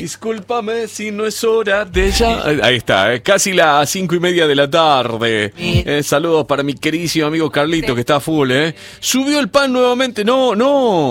Discúlpame si no es hora de ella. Ahí está, casi las 5:30 de la tarde. Saludos para mi queridísimo amigo Carlito, que está a full, Subió el pan nuevamente. No, no.